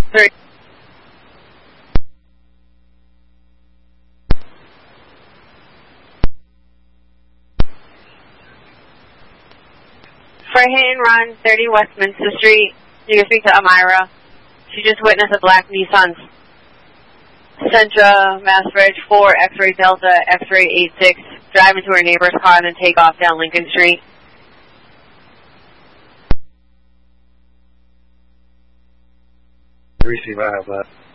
3. For hit and run, 30 Westminster Street. You can speak to Amira. She just witnessed a black Nissan Sentra, Mass Bridge 4, X-Ray Delta, X-Ray 86, drive into her neighbor's car and then take off down Lincoln Street. Receive, I have that.